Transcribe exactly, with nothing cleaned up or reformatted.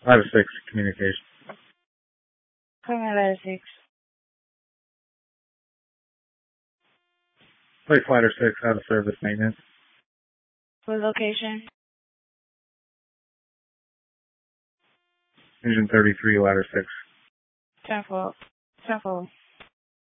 Ladder six, communication. Coming at ladder six. Place ladder six out of service maintenance. What location? Engine thirty-three, ladder six. ten four. ten four.